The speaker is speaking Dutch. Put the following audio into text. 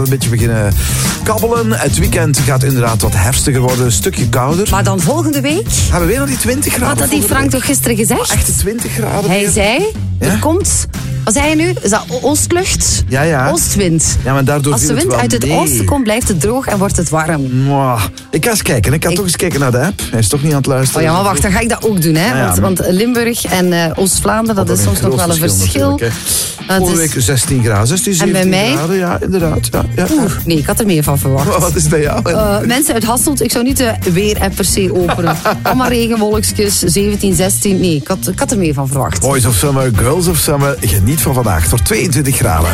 Een beetje beginnen kabbelen. Het weekend gaat inderdaad wat herfstiger worden. Een stukje kouder. Maar dan volgende week? Hebben we weer nog die 20 graden? Wat had die Frank toch gisteren gezegd? Echte 20 graden. Hij weer. zei, er komt... Wat zei je nu? Is dat oostlucht? Ja. Oostwind. Ja, maar daardoor Als de viel het wind wel uit het mee. oosten komt, blijft het droog en wordt het warm. Mwah. Ik ga eens kijken. Ik ga toch eens kijken naar de app. Hij is toch niet aan het luisteren. Oh ja, maar wacht, dan ga ik dat ook doen. Hè? Ja, want Limburg en Oost-Vlaanderen, dat is soms nog wel een verschil. Vorige week 16 graden, 16, 17 en bij mij? graden. Ja, inderdaad. Ja. Nee, ik had er meer van verwacht. Wat is bij jou? Mensen uit Hasselt, ik zou niet de weer-app per se openen. Allemaal regenwolkjes, 17, 16. Nee, ik had er meer van verwacht. Boys of Summer, Girls of Summer. Geniet van vandaag. Tot 22 graden.